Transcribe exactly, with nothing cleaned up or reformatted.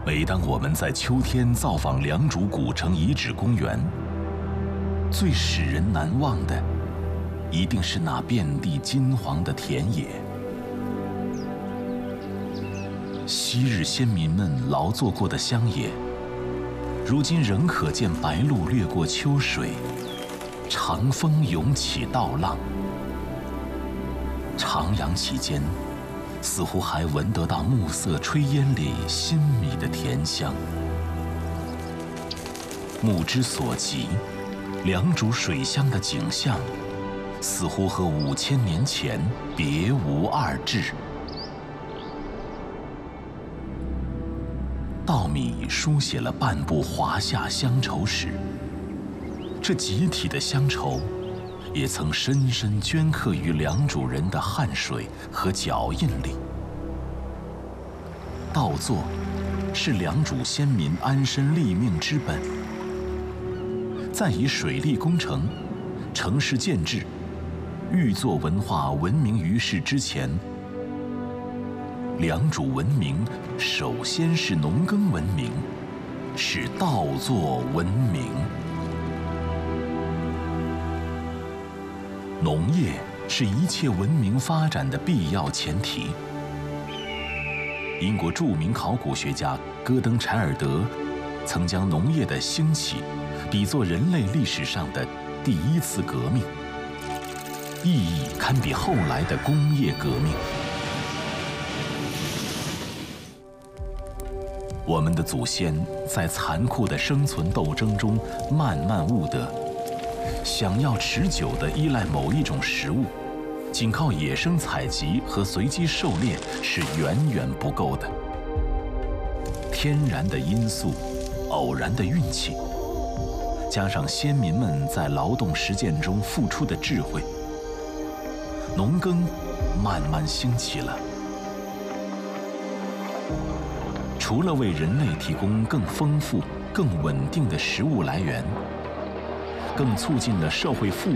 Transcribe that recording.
每当我们在秋天造访良渚古城遗址公园，最使人难忘的，一定是那遍地金黄的田野。昔日先民们劳作过的乡野，如今仍可见白鹭掠过秋水，长风涌起稻浪。徜徉其间，似乎还闻得到暮色炊烟里新米的甜香。目之所及，良渚水乡的景象，似乎和五千年前别无二致。稻米书写了半部华夏乡愁史，这集体的乡愁，也曾深深镌刻于良渚人的汗水和脚印里。稻作是良渚先民安身立命之本。在以水利工程、城市建制、玉作文化闻名于世之前，良渚文明首先是农耕文明，是稻作文明。农业是一切文明发展的必要前提。英国著名考古学家戈登·柴尔德曾将农业的兴起比作人类历史上的第一次革命，意义堪比后来的工业革命。我们的祖先在残酷的生存斗争中慢慢悟得，想要持久地依赖某一种食物，仅靠野生采集和随机狩猎是远远不够的。天然的因素、偶然的运气，加上先民们在劳动实践中付出的智慧，农耕慢慢兴起了。除了为人类提供更丰富、更稳定的食物来源，更促进了社会富